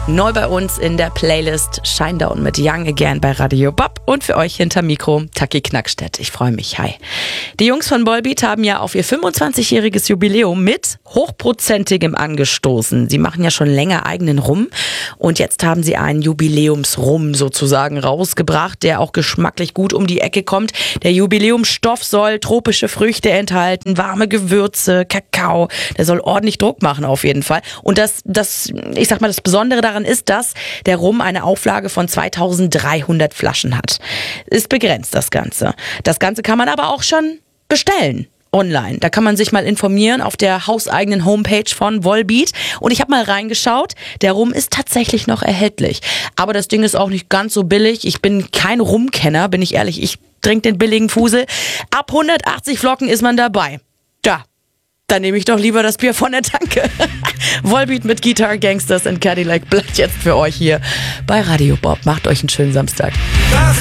Neu bei uns in der Playlist Shinedown mit Young Again bei Radio Bob und für euch hinter Mikro Taki Knackstedt. Ich freue mich, hi. Die Jungs von Volbeat haben ja auf ihr 25-jähriges Jubiläum mit hochprozentigem angestoßen. Sie machen ja schon länger eigenen Rum und jetzt haben sie einen Jubiläumsrum sozusagen rausgebracht, der auch geschmacklich gut um die Ecke kommt. Der Jubiläumsstoff soll tropische Früchte enthalten, warme Gewürze, Kakao. Der soll ordentlich Druck machen auf jeden Fall. Und das Besondere daran ist, dass der Rum eine Auflage von 2300 Flaschen hat. Ist begrenzt, das Ganze. Das Ganze kann man aber auch schon bestellen. Online. Da kann man sich mal informieren auf der hauseigenen Homepage von Volbeat. Und ich habe mal reingeschaut. Der Rum ist tatsächlich noch erhältlich. Aber das Ding ist auch nicht ganz so billig. Ich bin kein Rumkenner, bin ich ehrlich. Ich trinke den billigen Fusel. Ab 180 Flocken ist man dabei. Ja, dann nehme ich doch lieber das Bier von der Tanke. Volbeat mit Guitar Gangsters and Cadillac bleibt jetzt für euch hier bei Radio Bob. Macht euch einen schönen Samstag.